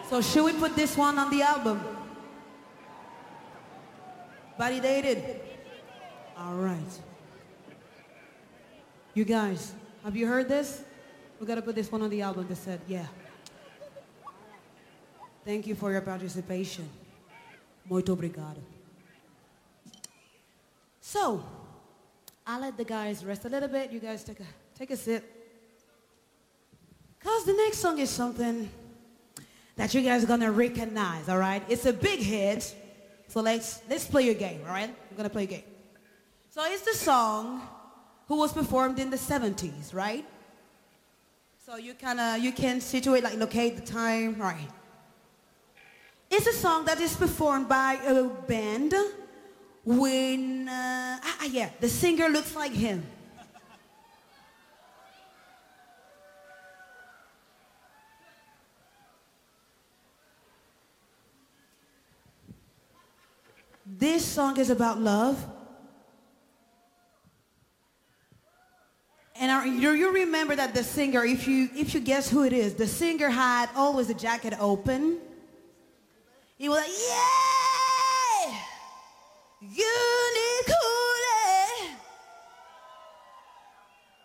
So should we put this one on the album? Validated. All right. You guys, have you heard this? We gotta put this one on the album. They said, yeah. Thank you for your participation. Muito obrigado. So, I'll let the guys rest a little bit. You guys take a sip. Cause the next song is something that you guys are gonna recognize, all right? It's a big hit. So let's play a game, all right? We're gonna play a game. So it's the song who was performed in the 70s, right? So you can situate, like locate the time, right? It's a song that is performed by a band when, yeah, the singer looks like him. This song is about love. And you remember that the singer, if you guess who it is, the singer had always the jacket open. He was like, yeah!